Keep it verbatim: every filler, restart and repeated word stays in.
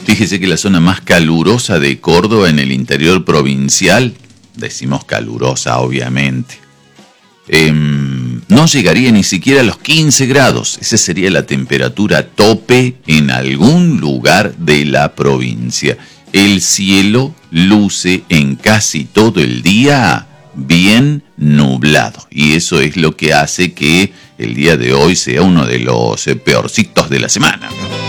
Fíjese que la zona más calurosa de Córdoba en el interior provincial, decimos calurosa obviamente, eh, no llegaría ni siquiera a los quince grados. Esa sería la temperatura tope en algún lugar de la provincia. El cielo luce en casi todo el día bien nublado, y eso es lo que hace que el día de hoy sea uno de los peorcitos de la semana.